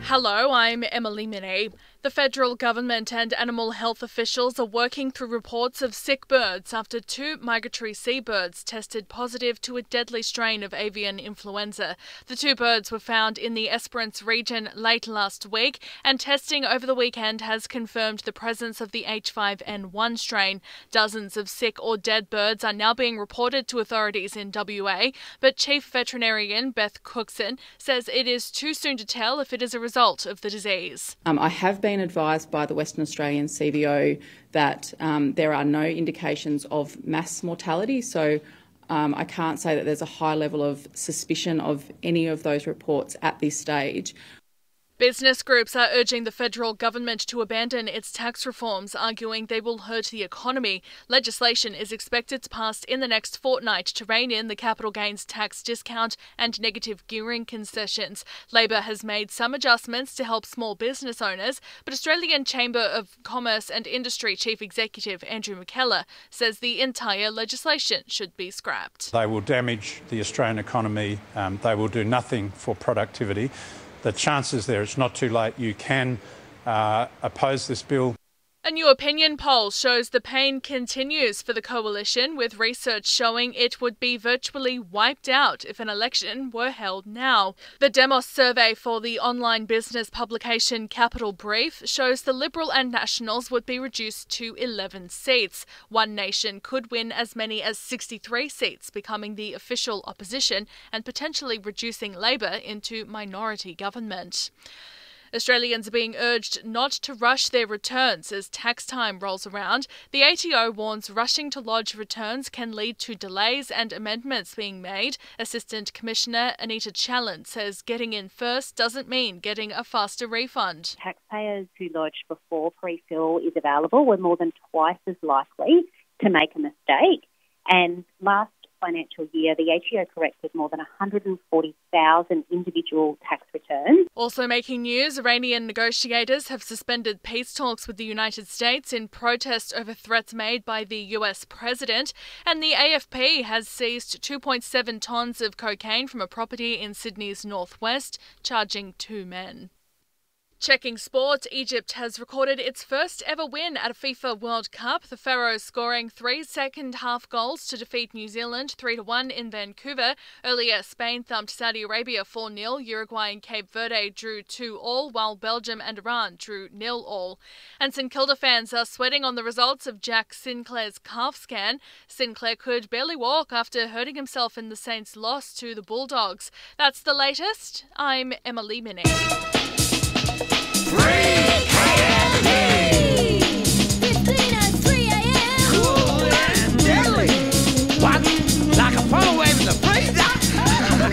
Hello, I'm Emily Minnie. The federal government and animal health officials are working through reports of sick birds after 2 migratory seabirds tested positive to a deadly strain of avian influenza. The 2 birds were found in the Esperance region late last week, and testing over the weekend has confirmed the presence of the H5N1 strain. Dozens of sick or dead birds are now being reported to authorities in WA, but Chief Veterinarian Beth Cookson says it is too soon to tell if it is a result of the disease. I have been advised by the Western Australian CBO that there are no indications of mass mortality, so I can't say that there's a high level of suspicion of any of those reports at this stage. Business groups are urging the federal government to abandon its tax reforms, arguing they will hurt the economy. Legislation is expected to pass in the next fortnight to rein in the capital gains tax discount and negative gearing concessions. Labor has made some adjustments to help small business owners, but Australian Chamber of Commerce and Industry Chief Executive Andrew McKellar says the entire legislation should be scrapped. They will damage the Australian economy. They will do nothing for productivity. The chances there, it's not too late, you can oppose this bill. A new opinion poll shows the pain continues for the coalition, with research showing it would be virtually wiped out if an election were held now. The Demos survey for the online business publication Capital Brief shows the Liberal and Nationals would be reduced to 11 seats. One Nation could win as many as 63 seats, becoming the official opposition and potentially reducing Labor into minority government. Australians are being urged not to rush their returns as tax time rolls around. The ATO warns rushing to lodge returns can lead to delays and amendments being made. Assistant Commissioner Anita Challen says getting in first doesn't mean getting a faster refund. Taxpayers who lodge before pre-fill is available were more than twice as likely to make a mistake. And last financial year, the ATO corrected more than 140,000 individual tax returns. Also making news, Iranian negotiators have suspended peace talks with the United States in protest over threats made by the US president, and the AFP has seized 2.7 tonnes of cocaine from a property in Sydney's northwest, charging 2 men. Checking sport, Egypt has recorded its first ever win at a FIFA World Cup, the Pharaohs scoring 3 second-half goals to defeat New Zealand 3-1 in Vancouver. Earlier, Spain thumped Saudi Arabia 4-0, Uruguay and Cape Verde drew 2-2, while Belgium and Iran drew 0-0. And St Kilda fans are sweating on the results of Jack Sinclair's calf scan. Sinclair could barely walk after hurting himself in the Saints' loss to the Bulldogs. That's the latest. I'm Emily Minnie.